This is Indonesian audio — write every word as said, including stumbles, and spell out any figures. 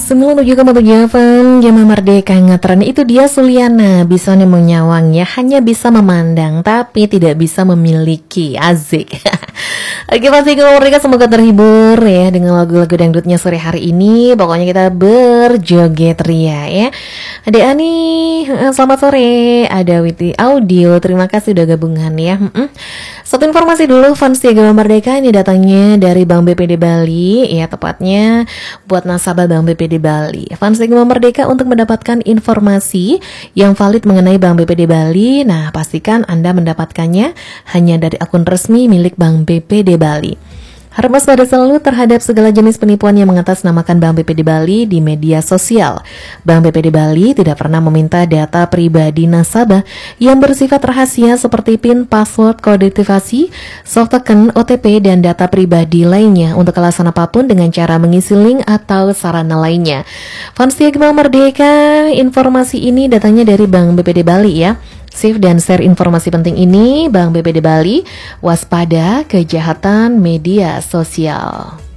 sembilan puluh tujuh koma tujuh F M Gema Merdeka Ngetren. Itu dia Suliana, bisa nih menyawangnya, hanya bisa memandang tapi tidak bisa memiliki. Asik. Oke, pasti Gema Merdeka semoga terhibur ya dengan lagu-lagu dangdutnya sore hari ini. Pokoknya kita berjoget ria ya. Ada Ani, selamat sore. Ada Witi Audio, terima kasih udah gabungan ya. Mm-mm. Satu informasi dulu, fans Gema Merdeka ini datangnya dari Bank B P D Bali ya, tepatnya buat nasabah Bank B P D Bali. Fans Gema Merdeka untuk mendapatkan informasi yang valid mengenai Bank B P D Bali, nah pastikan Anda mendapatkannya hanya dari akun resmi milik Bank B P D Bali. Harap waspada selalu terhadap segala jenis penipuan yang mengatasnamakan Bank B P D Bali di media sosial. Bank B P D Bali tidak pernah meminta data pribadi nasabah yang bersifat rahasia seperti PIN, password, kode aktivasi, soft token, O T P, dan data pribadi lainnya untuk alasan apapun dengan cara mengisi link atau sarana lainnya. Fans Gema Merdeka, informasi ini datangnya dari Bank B P D Bali ya. Save dan share informasi penting ini, Bank B P D Bali, waspada kejahatan media sosial.